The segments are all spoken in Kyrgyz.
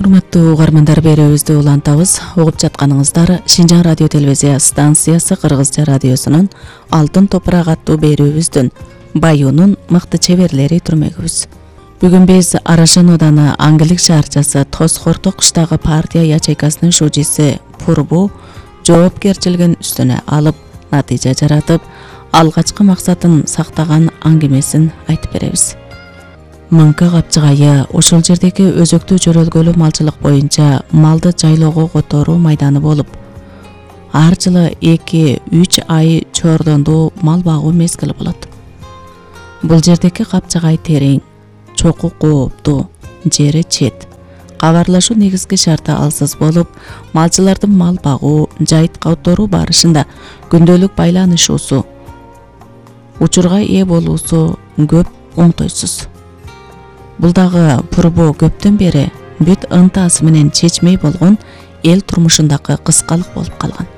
Урматтуу угармандар, берүүбүздү улантабыз. Угуп жатканыңыздар Шинжаң радио телевизия станциясы Кыргызча радиосунун Алтын топурак аттуу берүүбүздүн Баюунун мыкты чеберлери түрмөгүбүз. Бүгүн биз Арашан ооданы Аңгилик шаарчасы Тоз Хорток кыштагы партия ячейкасынын шужиси Пурбу жоопкерчилигин үстүнө алып, натыйжа жаратып, алгачкы максатын сактаган аңгемесин айтып беребиз. Мыңкы капчыгайы ошол жердеги өзөктүү жөрөлгөлүү малчылык боюнча малды жайлоого которуу майданы болуп, ар жылы 2-3 ай чордондуу мал багуу мезгили болот. Бул жердеги капчыгай терең, чоку кооптуу, жери чет. Кабарлашуу негизги шарты алсыз болуп, малчылардын мал багуу, жайыт которуу барышында күндөлүк байланышуусу, учурга ээ болуусу көп оңтойсуз. Бул дагы Пурбу көптөн бери бүт ынтасы менен чечмей болгон эл турмушундагы кыскалык болуп калган.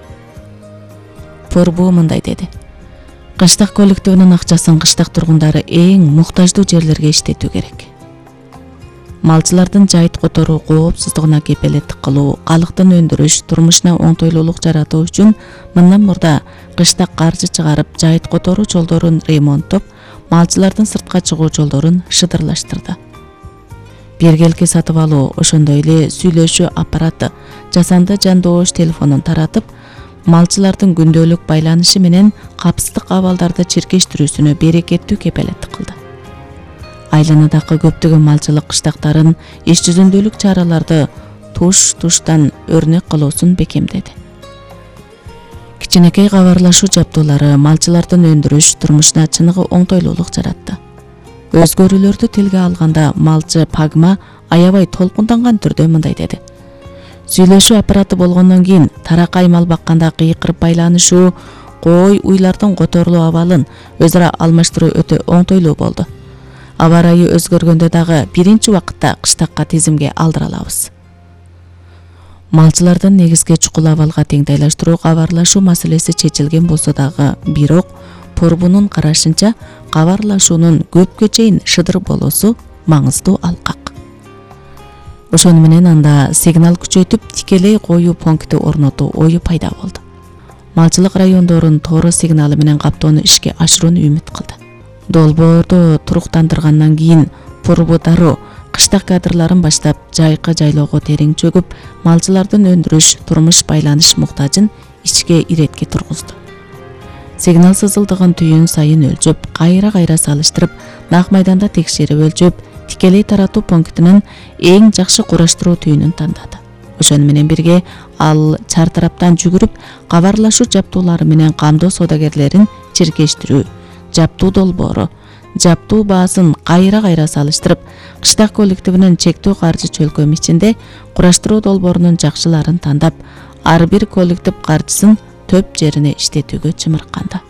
Пурбу мындай деди: кыштак коллективинин акчасын кыштак тургундары эң муктаждуу жерлерге иштетүү керек. Малчылардын жайыт которуу коопсуздугуна кепелеттик кылуу, калыктын өндүрүш, турмушуна оңтойлуулук жаратуу үчүн мындан мурда кыштак каржы чыгарып, жайыт которуу жолдорун ремонттоп, малчылардын сыртка чыгуу жолдорун шыдырлаштырды. Бергелки сатып алуу, ошондой эле сүйлөшүү аппараты, жасанды жандоош телефонун таратып, малчылардын күндөлүк байланышы менен капсыздык абалдарды чиркештирүүсүнө берекеттүү кепелеттик кылды. Айланадагы көптөгөн малчылык кыштактарын иш жүзүндөлүк чараларды туштан өрнөк кылуусун бекемдеди. Кичинекей кабарлашуу жаптуулары малчылардын өндүрүш турмушуна чыныгы оңтойлуулук жаратты. Өзгөрүүлөрдү тилге алганда малчы Пагма аябай толкунданган түрдө мындай деди: сүйлөшүү аппараты болгондон кийин таракай мал бакканда кыйкырып байланышуу, кой уйлардын которулуу абалын өз ара алмаштыруу өтө оңтойлуу болду. Аба ырайы өзгөргөндө дагы биринчи убакытта кыштакка тизимге алдыра алабыз. Малчылардын негизги чукул абалга теңдейлаштыруу кабарлашуу маселеси чечилген болсо дагы, бирок Пурбунун карашынча кабарлашуунун көпкө чейин шыдыр болуусу маңыздуу алкак. Ошону менен анда сигнал күчөйтүп тикелей коюу пункти орнотуу ою пайда болду. Малчылык райондорун тоору сигналы менен каптоону ишке ашырууну үмүт кылды. Долбоорду туруктандыргандан кийин Пурбу дароо кыштак кадрларын баштап жайкы жайлоого терең чөгүп, малчылардын өндүрүш, турмуш байланыш муктажын ичке иретке тургузду. Сигнал сызылдыгын түйүн сайын өлчөп, кайра салыштырып, нак майданда текшерип өлчөп, тикелей таратуу пунктинин эң жакшы кураштыруу түйүнүн тандады. Ошону менен бирге ал чар тараптан жүгүрүп, кабарлашуу жаптуулары менен камдоо соодагерлерин чиркештирүү, жаптуу долбоору, жаптуу баасын кайра салыштырып, кыштак коллективинин чектүү каржы чөлкөмү ичинде кураштыруу долбоорунун жакшыларын тандап, ар бир коллектив каржысын төп жерине иштетүүгө чымырканды.